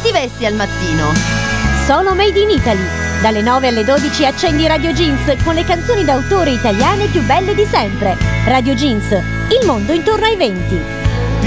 ti vesti al mattino? Sono Made in Italy. Dalle 9 alle 12 accendi Radio Jeans con le canzoni d'autore italiane più belle di sempre. Radio Jeans, il mondo intorno ai venti.